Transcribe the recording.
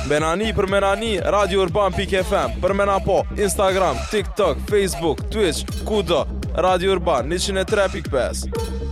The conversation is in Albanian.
Menani për Menani, Radio Urban.fm. Për Mena po, Instagram, TikTok, Facebook, Twitch, kudo. Radio Urban 103.5.